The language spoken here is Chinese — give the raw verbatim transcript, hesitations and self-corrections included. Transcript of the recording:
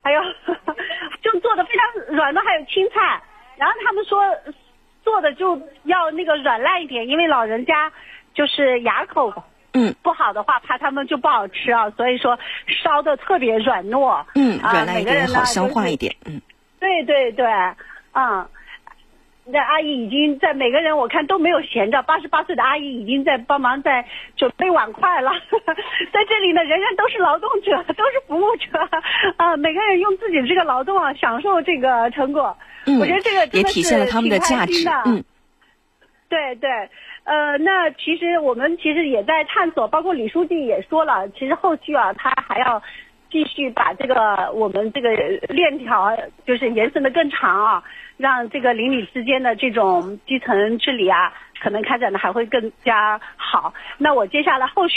还有就做的非常软糯，还有青菜。然后他们说做的就要那个软烂一点，因为老人家就是牙口嗯不好的话，怕他们就不好吃啊，所以说烧的特别软糯。 嗯， 啊、 软烂一点， 每个人呢好消化就是一点。嗯， 对对对，嗯。那阿姨已经在每个人我看都没有闲着，八十八岁的阿姨已经在帮忙在准备碗筷了。在这里呢，人人都是劳动者，都是服务者啊、呃，每个人用自己的这个劳动啊，享受这个成果。 嗯， 我觉得这个真的是也体现了他们的价值。嗯， 对对，呃，那其实我们其实也在探索，包括李书记也说了，其实后续啊，他还要继续把这个我们这个链条就是延伸的更长啊，让这个邻里之间的这种基层治理啊，可能开展的还会更加好。那我接下来后续